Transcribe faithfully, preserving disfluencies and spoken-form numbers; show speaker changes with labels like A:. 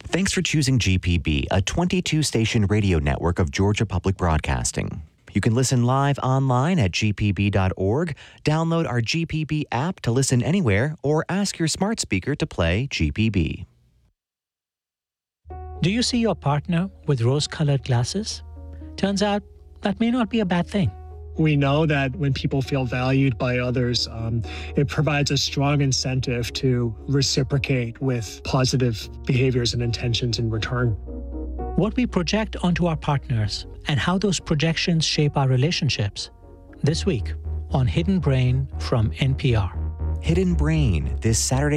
A: Thanks for choosing G P B, a twenty-two station radio network of Georgia Public Broadcasting. You can listen live online at g p b dot org, download our G P B app to listen anywhere, or ask your smart speaker to play G P B.
B: Do you see your partner with rose-colored glasses? Turns out that may not be a bad thing.
C: We know that when people feel valued by others, um, it provides a strong incentive to reciprocate with positive behaviors and intentions in return.
B: What we project onto our partners and how those projections shape our relationships. This week on Hidden Brain from N P R.
A: Hidden Brain, this Saturday